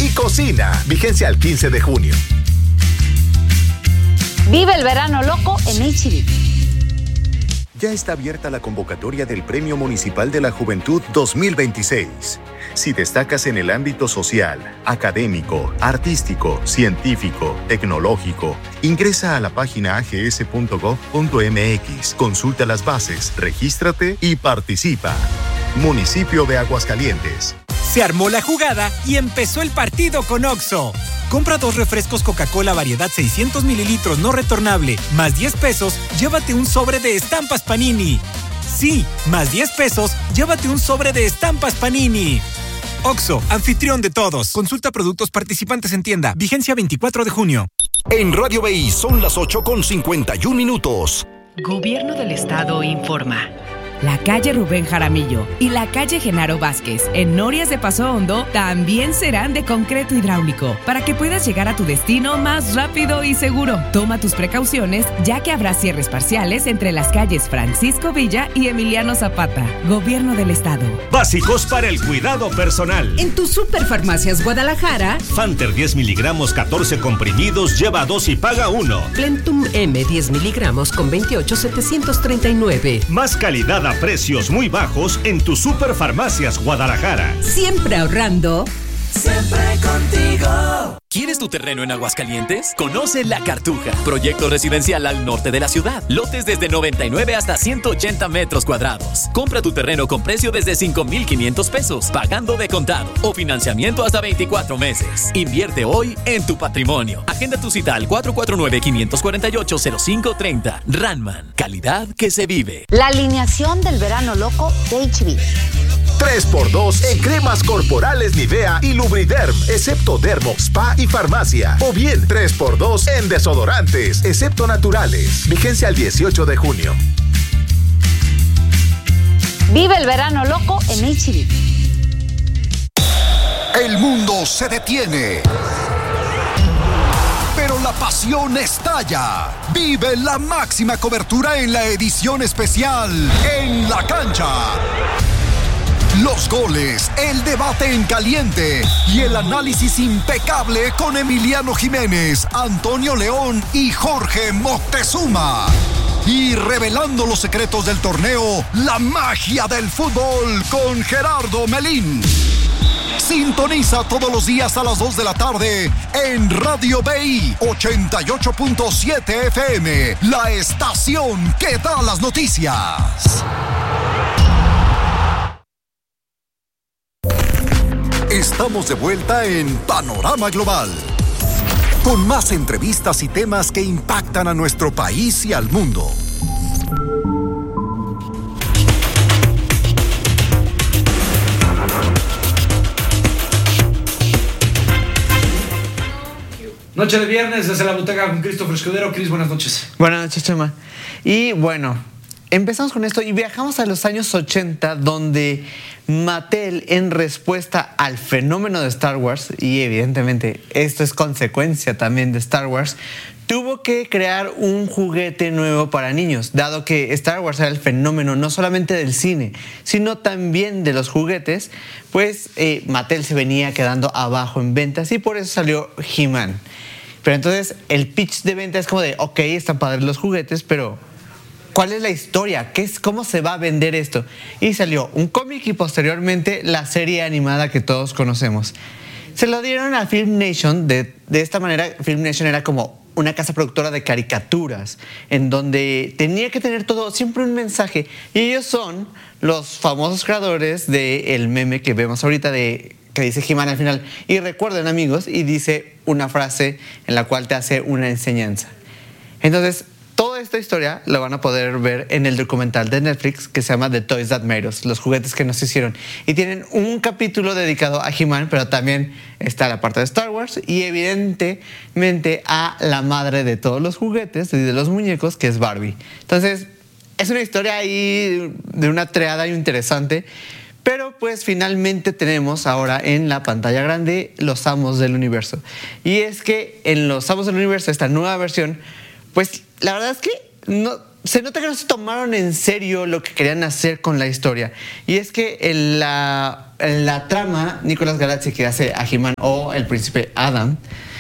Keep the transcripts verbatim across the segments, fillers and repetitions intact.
y cocina. Vigencia al quince de junio. Vive el verano loco en H E B. Ya está abierta la convocatoria del Premio Municipal de la Juventud dos mil veintiséis. Si destacas en el ámbito social, académico, artístico, científico, tecnológico, ingresa a la página a g s punto gov punto m x, consulta las bases, regístrate y participa. Municipio de Aguascalientes. Se armó la jugada y empezó el partido con Oxxo. Compra dos refrescos Coca-Cola variedad seiscientos mililitros no retornable, más diez pesos, llévate un sobre de estampas Panini. Sí, más diez pesos, llévate un sobre de estampas Panini. Oxxo, anfitrión de todos. Consulta productos participantes en tienda. Vigencia veinticuatro de junio. En Radio B I son las ocho con cincuenta y un minutos. Gobierno del Estado informa. La calle Rubén Jaramillo y la calle Genaro Vázquez en Norias de Paso Hondo también serán de concreto hidráulico para que puedas llegar a tu destino más rápido y seguro. Toma tus precauciones ya que habrá cierres parciales entre las calles Francisco Villa y Emiliano Zapata. Gobierno del Estado. Básicos para el cuidado personal. En tu Superfarmacias Guadalajara, Fanter diez miligramos, catorce comprimidos, lleva dos y paga uno. Plentum M diez miligramos con veintiocho setecientos treinta y nueve. Más calidad a precios muy bajos en tu Superfarmacias Guadalajara. Siempre ahorrando. Siempre contigo. ¿Quieres tu terreno en Aguascalientes? Conoce La Cartuja, proyecto residencial al norte de la ciudad. Lotes desde noventa y nueve hasta ciento ochenta metros cuadrados. Compra tu terreno con precio desde cinco mil quinientos pesos, pagando de contado o financiamiento hasta veinticuatro meses. Invierte hoy en tu patrimonio. Agenda tu cita al cuatro cuatro nueve, cinco cuatro ocho, cero cinco tres cero. Ranman, calidad que se vive. La alineación del verano loco de H E B. tres por dos en cremas corporales Nivea y Lubriderm, excepto Dermo, Spa y Farmacia. O bien tres por dos en desodorantes, excepto naturales. Vigencia al dieciocho de junio. Vive el verano loco en H E B. El mundo se detiene, pero la pasión estalla. Vive la máxima cobertura en la edición especial En la Cancha. Los goles, el debate en caliente y el análisis impecable con Emiliano Jiménez, Antonio León y Jorge Moctezuma. Y revelando los secretos del torneo, la magia del fútbol con Gerardo Melín. Sintoniza todos los días a las dos de la tarde en Radio B I ochenta y ocho punto siete F M, la estación que da las noticias. Estamos de vuelta en Panorama Global, con más entrevistas y temas que impactan a nuestro país y al mundo. Noche de viernes desde la butaca con Christopher Escudero. Cris, buenas noches. Buenas noches, Chema. Y bueno, empezamos con esto y viajamos a los años ochenta, donde Mattel, en respuesta al fenómeno de Star Wars, y evidentemente esto es consecuencia también de Star Wars, tuvo que crear un juguete nuevo para niños, dado que Star Wars era el fenómeno no solamente del cine, sino también de los juguetes. Pues eh, Mattel se venía quedando abajo en ventas y por eso salió He-Man. Pero entonces el pitch de venta es como de, ok, están padres los juguetes, pero ¿cuál es la historia? ¿Qué es, ¿Cómo se va a vender esto? Y salió un cómic y posteriormente la serie animada que todos conocemos. Se lo dieron a Film Nation. De, de esta manera, Film Nation era como una casa productora de caricaturas, en donde tenía que tener todo, siempre un mensaje. Y ellos son los famosos creadores del meme que vemos ahorita, de que dice He-Man al final. Y recuerden, amigos, y dice una frase en la cual te hace una enseñanza. Entonces, toda esta historia la van a poder ver en el documental de Netflix que se llama The Toys That Made Us, los juguetes que nos hicieron. Y tienen un capítulo dedicado a He-Man, pero también está la parte de Star Wars y evidentemente a la madre de todos los juguetes y de los muñecos, que es Barbie. Entonces, es una historia ahí de una triada interesante. Pero pues finalmente tenemos ahora en la pantalla grande Los Amos del Universo. Y es que en Los Amos del Universo, esta nueva versión, pues la verdad es que no, se nota que no se tomaron en serio lo que querían hacer con la historia. Y es que en la, en la trama, Nicolas Galaxy, que hace a He-Man o el príncipe Adam,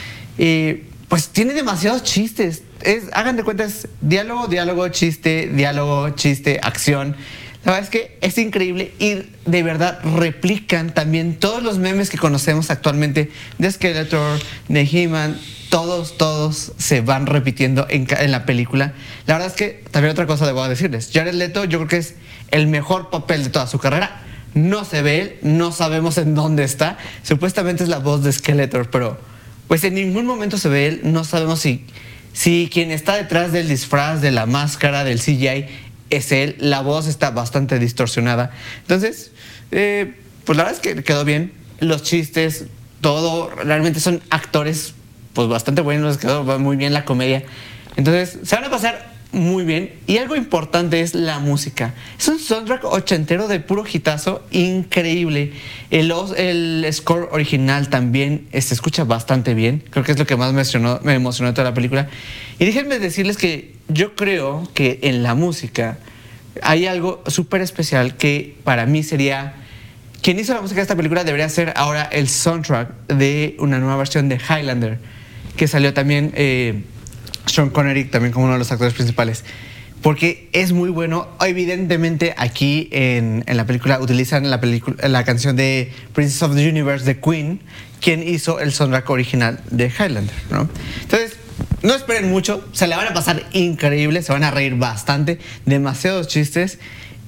eh, pues tiene demasiados chistes. Es, hagan de cuenta, es diálogo, diálogo, chiste, diálogo, chiste, acción. La verdad es que es increíble y de verdad replican también todos los memes que conocemos actualmente de Skeletor, de He-Man. Todos, todos se van repitiendo en, en la película. La verdad es que también otra cosa debo decirles. Jared Leto yo creo que es el mejor papel de toda su carrera. No se ve él, no sabemos en dónde está. Supuestamente es la voz de Skeletor, pero pues en ningún momento se ve él. No sabemos si, si quien está detrás del disfraz, de la máscara, del C G I es él. La voz está bastante distorsionada. Entonces, eh, pues la verdad es que quedó bien. Los chistes, todo, realmente son actores pues bastante buenos, les quedó muy bien la comedia. Entonces, se van a pasar muy bien. Y algo importante es la música. Es un soundtrack ochentero de puro hitazo, increíble. El, el score original también se escucha bastante bien. Creo que es lo que más me emocionó, me emocionó de toda la película. Y déjenme decirles que yo creo que en la música hay algo súper especial que para mí sería... Quien hizo la música de esta película debería ser ahora el soundtrack de una nueva versión de Highlander, que salió también eh, Sean Connery también como uno de los actores principales, porque es muy bueno. Evidentemente aquí en, en la película utilizan la, película, la canción de Princess of the Universe de Queen, quien hizo el soundtrack original de Highlander, ¿no? Entonces, no esperen mucho, se la van a pasar increíble, se van a reír bastante, demasiados chistes.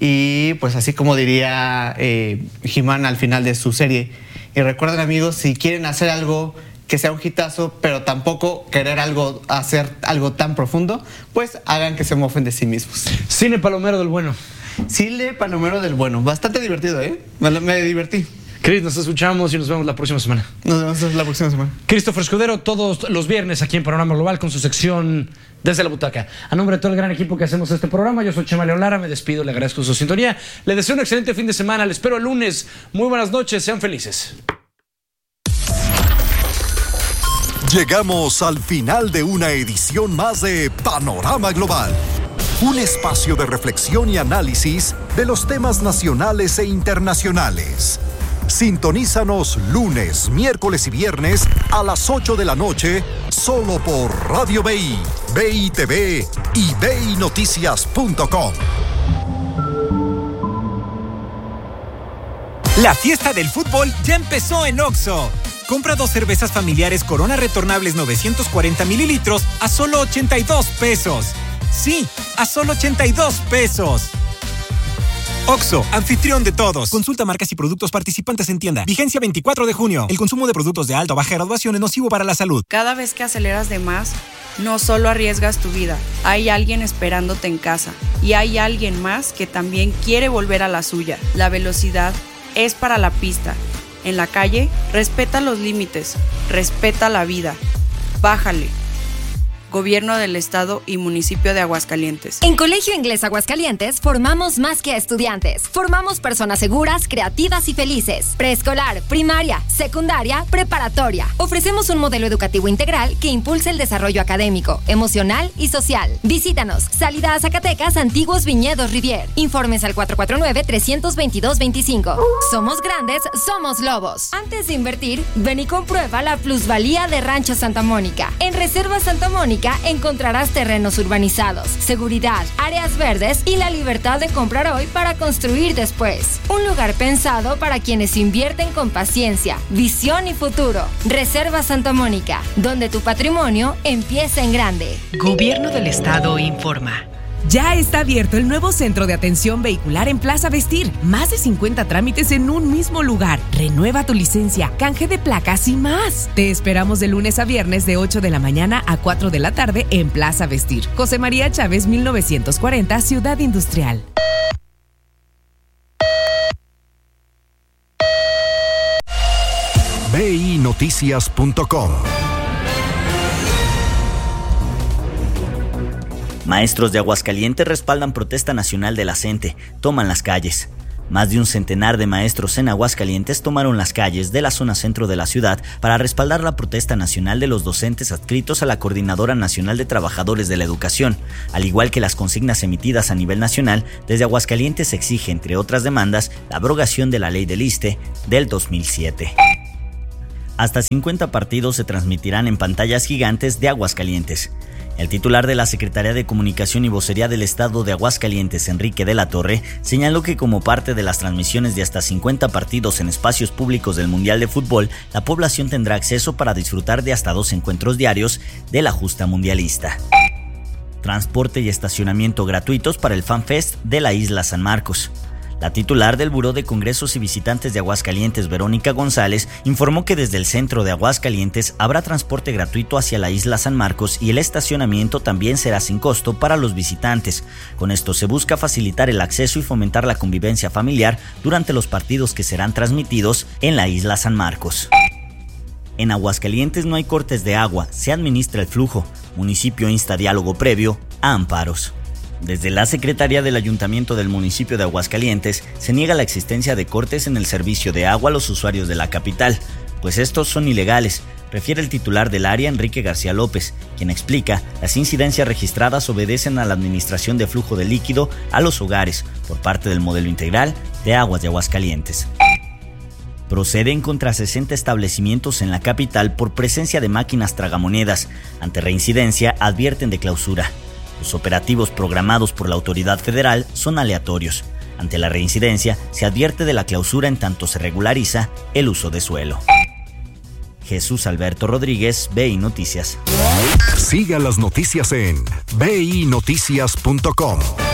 Y pues así como diría eh, He-Man al final de su serie. Y recuerden, amigos, si quieren hacer algo que sea un hitazo, pero tampoco querer algo, hacer algo tan profundo, pues hagan que se mofen de sí mismos. Cine palomero del bueno. Cine palomero del bueno. Bastante divertido, ¿eh? Me, me divertí. Chris, nos escuchamos y nos vemos la próxima semana. Nos vemos la próxima semana. Christopher Escudero, todos los viernes aquí en Panorama Global con su sección Desde la Butaca. A nombre de todo el gran equipo que hacemos este programa, yo soy Chema León Lara, me despido, le agradezco su sintonía. Le deseo un excelente fin de semana, le espero el lunes. Muy buenas noches, sean felices. Llegamos al final de una edición más de Panorama Global. Un espacio de reflexión y análisis de los temas nacionales e internacionales. Sintonízanos lunes, miércoles y viernes a las ocho de la noche, solo por Radio B I, B I T V y B I Noticias punto com. La fiesta del fútbol ya empezó en Oxxo. Compra dos cervezas familiares Corona retornables novecientos cuarenta mililitros a solo ochenta y dos pesos. Sí, a solo ochenta y dos pesos. Oxxo, anfitrión de todos. Consulta marcas y productos participantes en tienda. Vigencia veinticuatro de junio. El consumo de productos de alta o baja graduación es nocivo para la salud. Cada vez que aceleras de más, no solo arriesgas tu vida. Hay alguien esperándote en casa. Y hay alguien más que también quiere volver a la suya. La velocidad es para la pista. En la calle, respeta los límites. Respeta la vida. Bájale. Gobierno del Estado y Municipio de Aguascalientes. En Colegio Inglés Aguascalientes formamos más que estudiantes. Formamos personas seguras, creativas y felices. Preescolar, primaria, secundaria, preparatoria. Ofrecemos un modelo educativo integral que impulsa el desarrollo académico, emocional y social. Visítanos. Salida a Zacatecas, Antiguos Viñedos Rivier. Informes al cuatro cuatro nueve, tres dos dos, dos cinco. Somos grandes, somos lobos. Antes de invertir, ven y comprueba la plusvalía de Rancho Santa Mónica. En Reserva Santa Mónica encontrarás terrenos urbanizados, seguridad, áreas verdes y la libertad de comprar hoy para construir después. Un lugar pensado para quienes invierten con paciencia, visión y futuro. Reserva Santa Mónica, donde tu patrimonio empieza en grande. Gobierno del Estado informa. Ya está abierto el nuevo centro de atención vehicular en Plaza Vestir. Más de cincuenta trámites en un mismo lugar. Renueva tu licencia, canje de placas y más. Te esperamos de lunes a viernes de ocho de la mañana a cuatro de la tarde en Plaza Vestir. José María Chávez, mil novecientos cuarenta, Ciudad Industrial. B I Noticias punto com. Maestros de Aguascalientes respaldan protesta nacional de la CENTE, toman las calles. Más de un centenar de maestros en Aguascalientes tomaron las calles de la zona centro de la ciudad para respaldar la protesta nacional de los docentes adscritos a la Coordinadora Nacional de Trabajadores de la Educación. Al igual que las consignas emitidas a nivel nacional, desde Aguascalientes se exige, entre otras demandas, la abrogación de la ley del ISSSTE del dos mil siete. Hasta cincuenta partidos se transmitirán en pantallas gigantes de Aguascalientes. El titular de la Secretaría de Comunicación y Vocería del Estado de Aguascalientes, Enrique de la Torre, señaló que como parte de las transmisiones de hasta cincuenta partidos en espacios públicos del Mundial de Fútbol, la población tendrá acceso para disfrutar de hasta dos encuentros diarios de la justa mundialista. Transporte y estacionamiento gratuitos para el FanFest de la Isla San Marcos. La titular del Buró de Congresos y Visitantes de Aguascalientes, Verónica González, informó que desde el centro de Aguascalientes habrá transporte gratuito hacia la Isla San Marcos y el estacionamiento también será sin costo para los visitantes. Con esto se busca facilitar el acceso y fomentar la convivencia familiar durante los partidos que serán transmitidos en la Isla San Marcos. En Aguascalientes no hay cortes de agua, se administra el flujo. Municipio insta diálogo previo a amparos. Desde la Secretaría del Ayuntamiento del municipio de Aguascalientes se niega la existencia de cortes en el servicio de agua a los usuarios de la capital, pues estos son ilegales, refiere el titular del área, Enrique García López, quien explica las incidencias registradas obedecen a la administración de flujo de líquido a los hogares por parte del modelo integral de aguas de Aguascalientes. Proceden contra sesenta establecimientos en la capital por presencia de máquinas tragamonedas. Ante reincidencia, advierten de clausura. Los operativos programados por la autoridad federal son aleatorios. Ante la reincidencia, se advierte de la clausura en tanto se regulariza el uso de suelo. Jesús Alberto Rodríguez, B I Noticias. Siga las noticias en b i noticias punto com.